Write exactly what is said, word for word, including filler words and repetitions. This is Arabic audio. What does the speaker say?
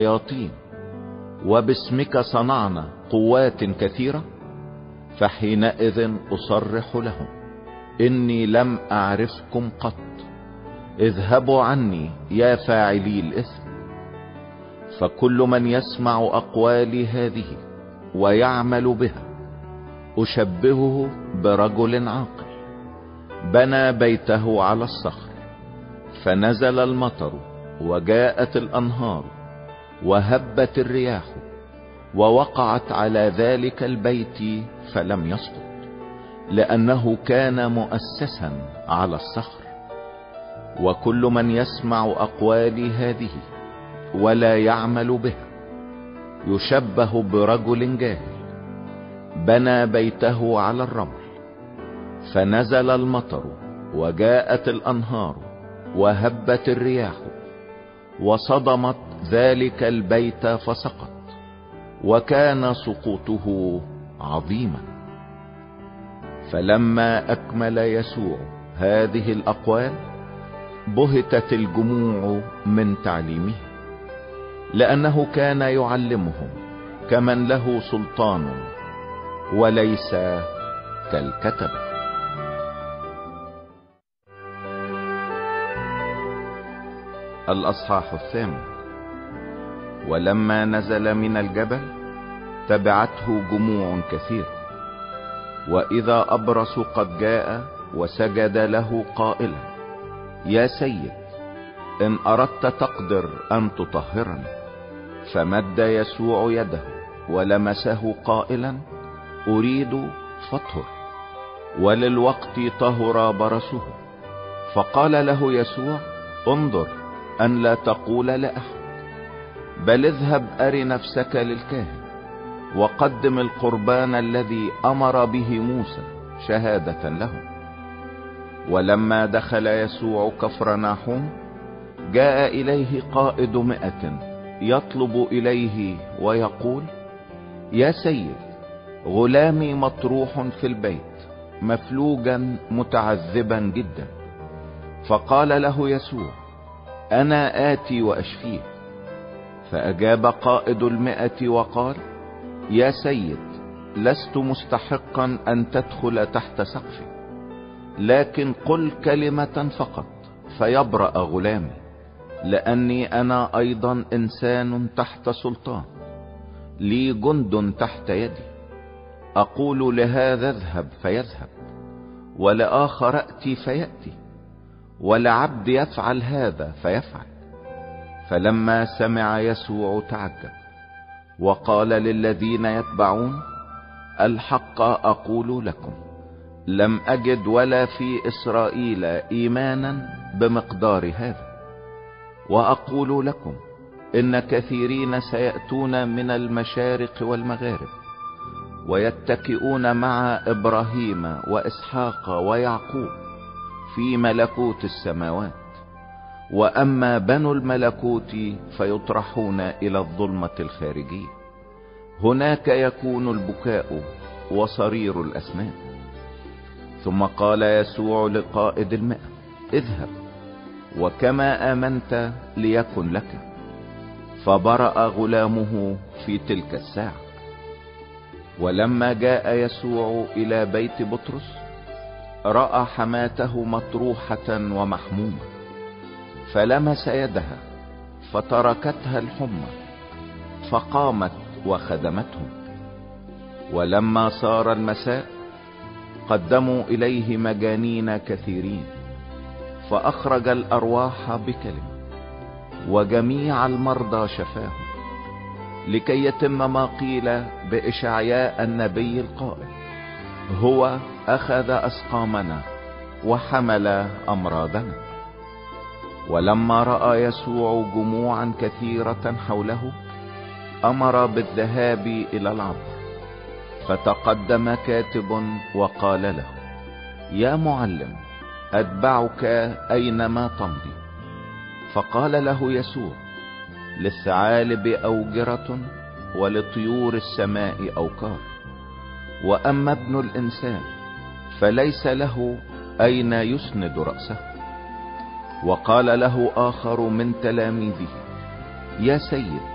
الشياطين وباسمك صنعنا قوات كثيرة؟ فحينئذ أصرح لهم إني لم أعرفكم قط، اذهبوا عني يا فاعلي الإثم. فكل من يسمع أقوالي هذه ويعمل بها أشبهه برجل عاقل بنى بيته على الصخر، فنزل المطر وجاءت الأنهار وهبت الرياح ووقعت على ذلك البيت فلم يسقط، لأنه كان مؤسسا على الصخر. وكل من يسمع أقوالي هذه ولا يعمل بها يشبه برجل جاهل بنى بيته على الرمل، فنزل المطر وجاءت الأنهار وهبت الرياح وصدمت ذلك البيت فسقط، وكان سقوطه عظيما. فلما أكمل يسوع هذه الأقوال بهتت الجموع من تعليمه، لأنه كان يعلمهم كمن له سلطان وليس كالكتبة. الأصحاح الثامن. ولما نزل من الجبل تبعته جموع كثير، وإذا أبرص قد جاء وسجد له قائلا: يا سيد، إن أردت تقدر أن تطهرني. فمد يسوع يده ولمسه قائلا: أريد فاطهر. وللوقت طهر برصه. فقال له يسوع: انظر أن لا تقول لأحد، بل اذهب أر نفسك للكاهن وقدم القربان الذي أمر به موسى شهادة لهم. ولما دخل يسوع كفرناحوم جاء إليه قائد مئة يطلب إليه ويقول: يا سيد، غلامي مطروح في البيت مفلوجا متعذبا جدا. فقال له يسوع: أنا آتي وأشفيه. فأجاب قائد المئة وقال: يا سيد، لست مستحقا أن تدخل تحت سقفي، لكن قل كلمة فقط فيبرأ غلامي، لأني أنا أيضا إنسان تحت سلطان، لي جند تحت يدي، أقول لهذا اذهب فيذهب، ولآخر أتي فيأتي، ولعبد يفعل هذا فيفعل. فلما سمع يسوع تعجب وقال للذين يتبعون: الحق أقول لكم، لم أجد ولا في إسرائيل إيمانا بمقدار هذا. وأقول لكم إن كثيرين سيأتون من المشارق والمغارب ويتكئون مع إبراهيم وإسحاق ويعقوب في ملكوت السماوات، وأما بنو الملكوت فيطرحون إلى الظلمة الخارجية، هناك يكون البكاء وصرير الأسنان. ثم قال يسوع لقائد المئة: اذهب، وكما آمنت ليكن لك. فبرأ غلامه في تلك الساعة. ولما جاء يسوع إلى بيت بطرس رأى حماته مطروحة ومحمومة، فلمس يدها فتركتها الحمى، فقامت وخدمتهم. ولما صار المساء قدموا إليه مجانين كثيرين، فأخرج الأرواح بكلمة، وجميع المرضى شفاهم، لكي يتم ما قيل بإشعياء النبي القائل: هو أخذ أسقامنا وحمل أمراضنا. ولما رأى يسوع جموعا كثيرة حوله أمر بالذهاب إلى العبر، فتقدم كاتب وقال له: يا معلم، أتبعك أينما تمضي. فقال له يسوع: للثعالب أوجرة ولطيور السماء أوكار، وأما ابن الإنسان فليس له أين يسند رأسه. وقال له آخر من تلاميذه: يا سيد،